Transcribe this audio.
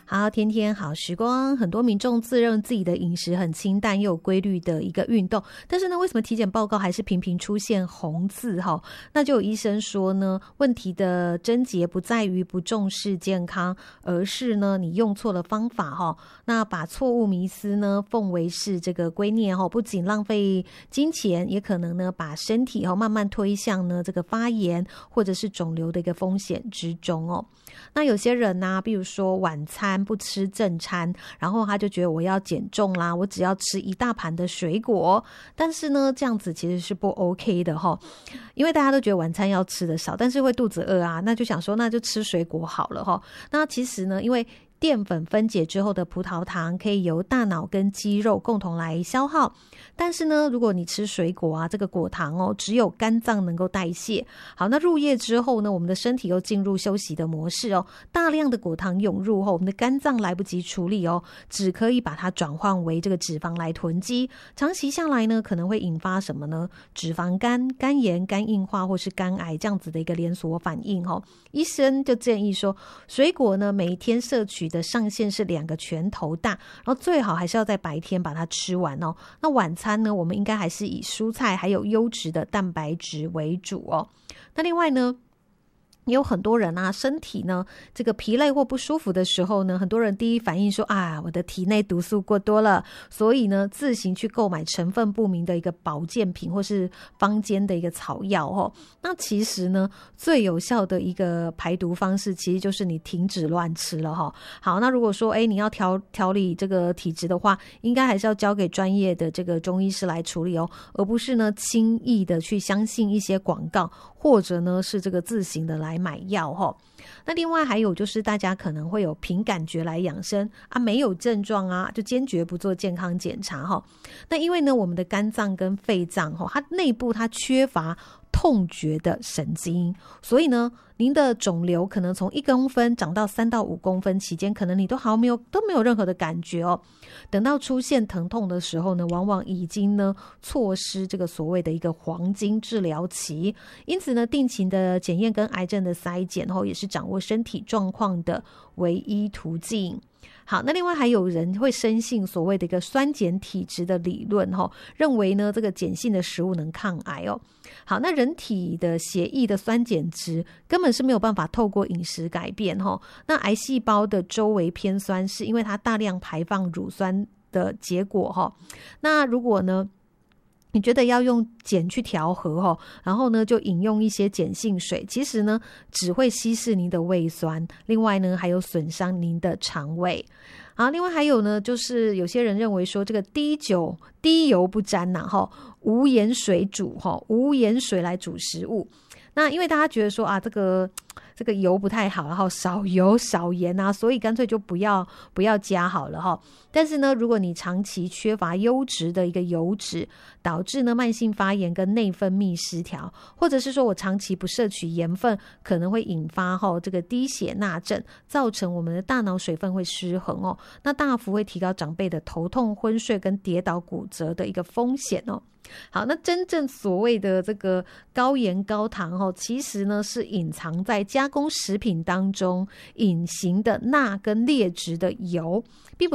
好，天天好时光，很多民众自认自己的饮食很清淡又有规律的一个运动，但是呢，为什么体检报告还是频频出现红字？那就有医生说呢，问题的症结不在于不重视健康，而是呢你用错了方法，那把错误迷思呢奉为是这个圭臬，不仅浪费金钱，也可能呢把身体慢慢推向呢这个发炎或者是肿瘤的一个风险之中哦。那有些人呢，比如说晚餐不吃正餐，然后他就觉得我要减重啦，我只要吃一大盘的水果，但是呢这样子其实是不 OK 的因为大家都觉得晚餐要吃的少，但是会肚子饿啊，那就想说那就吃水果好了那其实呢，因为淀粉分解之后的葡萄糖可以由大脑跟肌肉共同来消耗，但是呢如果你吃水果啊，这个果糖只有肝脏能够代谢。好，那入夜之后呢，我们的身体又进入休息的模式大量的果糖涌入后，我们的肝脏来不及处理只可以把它转换为这个脂肪来囤积，长期下来呢可能会引发什么呢？脂肪肝、肝炎、肝硬化或是肝癌这样子的一个连锁反应医生就建议说，水果呢每天摄取的上限是2个拳头大，然后最好还是要在白天把它吃完那晚餐呢，我们应该还是以蔬菜还有优质的蛋白质为主那另外呢，也有很多人啊，身体呢这个疲累或不舒服的时候呢，很多人第一反应说我的体内毒素过多了，所以呢自行去购买成分不明的一个保健品或是坊间的一个草药那其实呢最有效的一个排毒方式其实就是你停止乱吃了好，那如果说你要调理这个体质的话，应该还是要交给专业的这个中医师来处理而不是呢轻易的去相信一些广告，或者呢是这个自行的来买药那另外还有就是大家可能会有凭感觉来养生没有症状就坚决不做健康检查那因为呢我们的肝脏跟肺脏它内部它缺乏痛觉的神经，所以呢您的肿瘤可能从1公分长到3到5公分期间，可能你都没有任何的感觉等到出现疼痛的时候呢，往往已经呢错失这个所谓的一个黄金治疗期。因此呢，定期的检验跟癌症的筛检也是掌握身体状况的唯一途径。好，那另外还有人会深信所谓的一个酸碱体质的理论认为呢这个碱性的食物能抗癌好，那人体的血液的酸碱值根本是没有办法透过饮食改变那癌细胞的周围偏酸是因为它大量排放乳酸的结果那如果呢你觉得要用碱去调和然后呢就饮用一些碱性水，其实呢只会稀释您的胃酸，另外呢还有损伤您的肠胃。好，另外还有呢就是有些人认为说这个滴油不沾无盐水煮无盐水来煮食物，那因为大家觉得说这个油不太好，然后少油少盐所以干脆就不要加好了但是呢，如果你长期缺乏优质的一个油脂，导致呢慢性发炎跟内分泌失调，或者是说我长期不摄取盐分，可能会引发这个低血钠症，造成我们的大脑水分会失衡那大幅会提高长辈的头痛、昏睡跟跌倒骨折的一个风险好，那真正所谓的这个高盐高糖其实呢是隐藏在加工食品当中隐形的钠跟劣质的油，并不